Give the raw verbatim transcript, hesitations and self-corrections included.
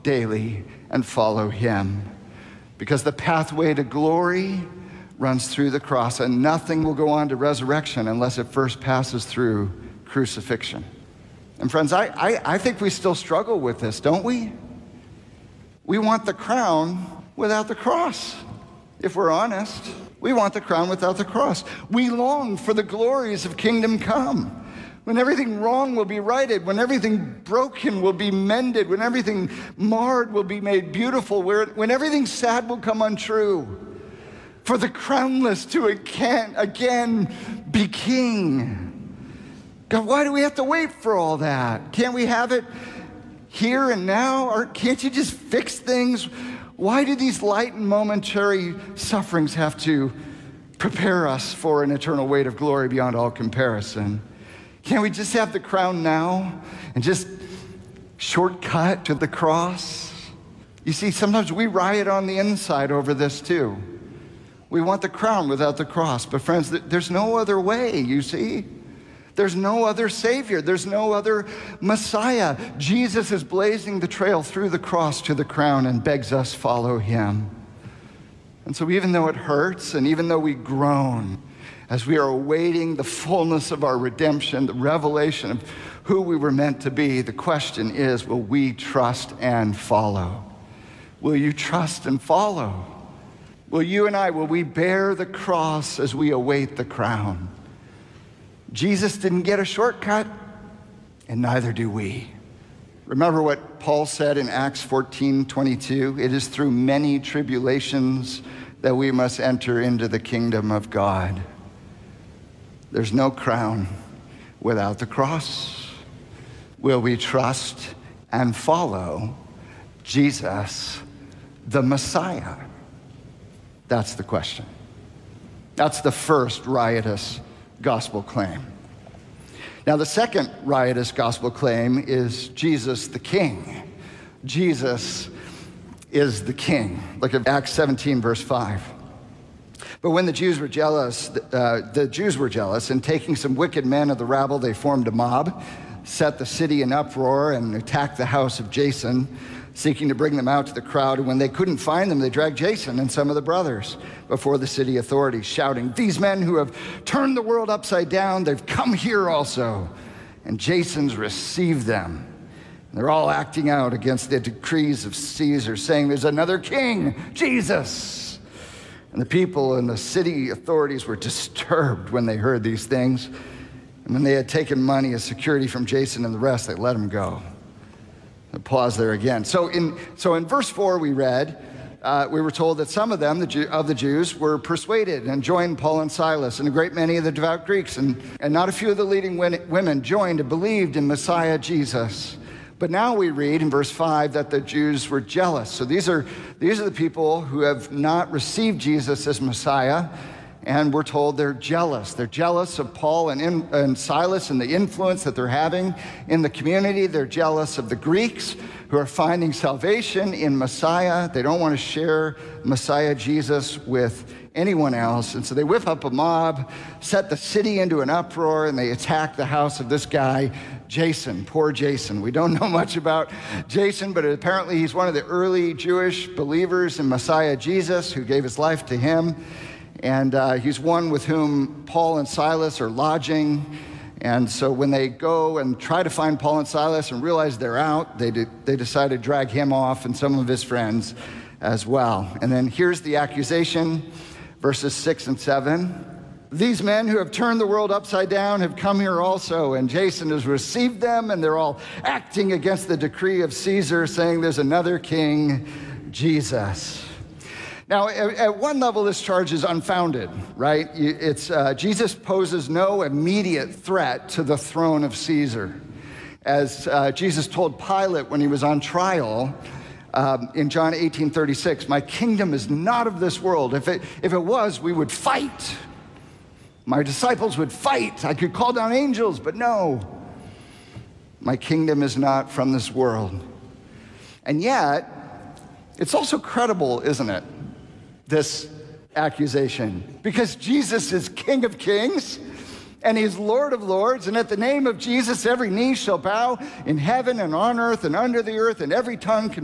daily and follow him. Because the pathway to glory runs through the cross, and nothing will go on to resurrection unless it first passes through crucifixion. And friends, I, I, I think we still struggle with this, don't we? We want the crown without the cross. If we're honest, we want the crown without the cross. We long for the glories of kingdom come, when everything wrong will be righted, when everything broken will be mended, when everything marred will be made beautiful, when everything sad will come untrue, for the crownless to again, again be king. God, why do we have to wait for all that? Can't we have it here and now? Or can't you just fix things? Why do these light and momentary sufferings have to prepare us for an eternal weight of glory beyond all comparison? Can't we just have the crown now and just shortcut to the cross? You see, sometimes we riot on the inside over this too. We want the crown without the cross. But friends, there's no other way, you see. There's no other Savior. There's no other Messiah. Jesus is blazing the trail through the cross to the crown and begs us follow him. And so even though it hurts and even though we groan as we are awaiting the fullness of our redemption, the revelation of who we were meant to be, the question is, will we trust and follow? Will you trust and follow? Will you and I, will we bear the cross as we await the crown? Jesus didn't get a shortcut, and neither do we. Remember what Paul said in Acts fourteen twenty-two? It is through many tribulations that we must enter into the kingdom of God. There's no crown without the cross. Will we trust and follow Jesus, the Messiah? That's the question. That's the first riotous gospel claim. Now, the second riotous gospel claim is Jesus the King. Jesus is the King. Look at Acts seventeen, verse five. But when the Jews were jealous, uh, the Jews were jealous, and taking some wicked men of the rabble, they formed a mob, set the city in uproar, and attacked the house of Jason, seeking to bring them out to the crowd. And when they couldn't find them, they dragged Jason and some of the brothers before the city authorities, shouting, "These men who have turned the world upside down, they've come here also." And Jason's received them. And they're all acting out against the decrees of Caesar, saying, "There's another king, Jesus." And the people and the city authorities were disturbed when they heard these things. And when they had taken money as security from Jason and the rest, they let him go. A pause there again. So in so in verse four we read, uh, we were told that some of them, the Jew, of the Jews, were persuaded and joined Paul and Silas, and a great many of the devout Greeks, and, and not a few of the leading women joined and believed in Messiah Jesus. But now we read in verse five that the Jews were jealous. So these are these are the people who have not received Jesus as Messiah, and we're told they're jealous. They're jealous of Paul and, in, and Silas and the influence that they're having in the community. They're jealous of the Greeks who are finding salvation in Messiah. They don't want to share Messiah Jesus with anyone else. And so they whip up a mob, set the city into an uproar, and they attack the house of this guy, Jason. Poor Jason. We don't know much about Jason, but apparently he's one of the early Jewish believers in Messiah Jesus who gave his life to him. And uh, he's one with whom Paul and Silas are lodging. And so when they go and try to find Paul and Silas and realize they're out, they, de- they decide to drag him off and some of his friends as well. And then here's the accusation, verses six and seven. "These men who have turned the world upside down have come here also, and Jason has received them, and they're all acting against the decree of Caesar, saying there's another king, Jesus." Now, at one level, this charge is unfounded, right? It's uh, Jesus poses no immediate threat to the throne of Caesar. As uh, Jesus told Pilate when he was on trial um, in John eighteen thirty-six, "My kingdom is not of this world. If it, if it was, we would fight. My disciples would fight. I could call down angels, but no. My kingdom is not from this world." And yet, it's also credible, isn't it? This accusation, because Jesus is King of Kings and he's Lord of Lords, and at the name of Jesus every knee shall bow in heaven and on earth and under the earth, and every tongue